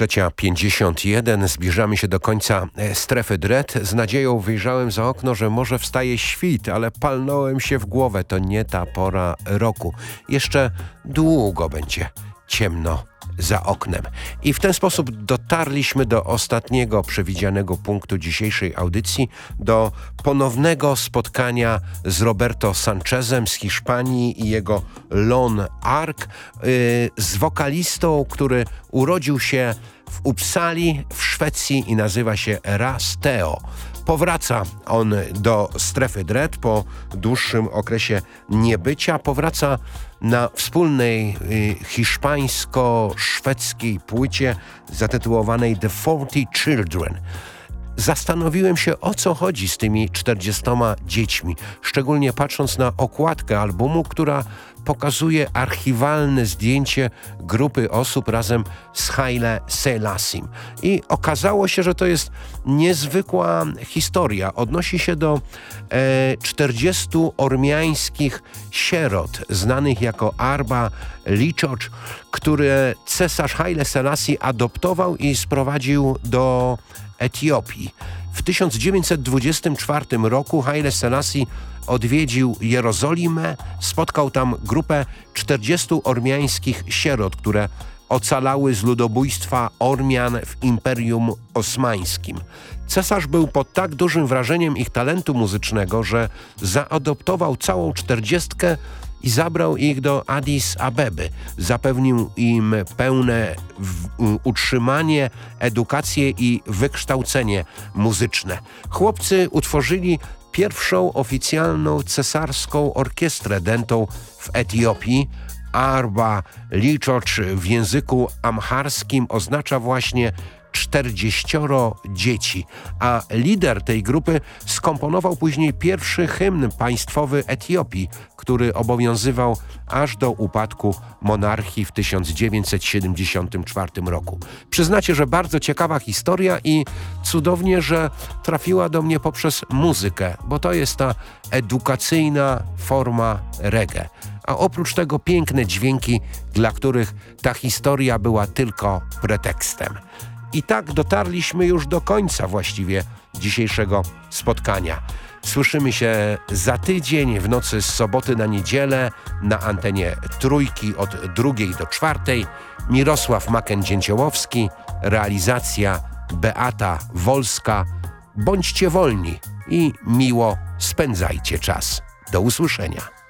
3:51. Zbliżamy się do końca strefy dread. Z nadzieją wyjrzałem za okno, że może wstaje świt, ale palnąłem się w głowę. To nie ta pora roku. Jeszcze długo będzie ciemno za oknem. I w ten sposób dotarliśmy do ostatniego przewidzianego punktu dzisiejszej audycji, do ponownego spotkania z Roberto Sanchezem z Hiszpanii i jego Lone Ark, z wokalistą, który urodził się w Uppsali w Szwecji i nazywa się Ras Teo. Powraca on do strefy dread po dłuższym okresie niebycia. Powraca na wspólnej hiszpańsko-szwedzkiej płycie zatytułowanej The 40 Children. Zastanowiłem się, o co chodzi z tymi 40 dziećmi, szczególnie patrząc na okładkę albumu, która pokazuje archiwalne zdjęcie grupy osób razem z Haile Selassim. I okazało się, że to jest niezwykła historia. Odnosi się do 40 ormiańskich sierot, znanych jako Arba Lichocz, które cesarz Haile Selassie adoptował i sprowadził do Etiopii. W 1924 roku Haile Selassie odwiedził Jerozolimę, spotkał tam grupę 40 ormiańskich sierot, które ocalały z ludobójstwa Ormian w Imperium Osmańskim. Cesarz był pod tak dużym wrażeniem ich talentu muzycznego, że zaadoptował całą 40 i zabrał ich do Addis Abeby. Zapewnił im pełne utrzymanie, edukację i wykształcenie muzyczne. Chłopcy utworzyli pierwszą oficjalną cesarską orkiestrę dętą w Etiopii. Arba Lichocz w języku amharskim oznacza właśnie 40 dzieci, a lider tej grupy skomponował później pierwszy hymn państwowy Etiopii, który obowiązywał aż do upadku monarchii w 1974 roku. Przyznacie, że bardzo ciekawa historia i cudownie, że trafiła do mnie poprzez muzykę, bo to jest ta edukacyjna forma reggae. A oprócz tego piękne dźwięki, dla których ta historia była tylko pretekstem. I tak dotarliśmy już do końca właściwie dzisiejszego spotkania. Słyszymy się za tydzień w nocy z soboty na niedzielę na antenie Trójki od 2 do 4. Mirosław Maken-Dzięciołowski, realizacja Beata Wolska. Bądźcie wolni i miło spędzajcie czas. Do usłyszenia.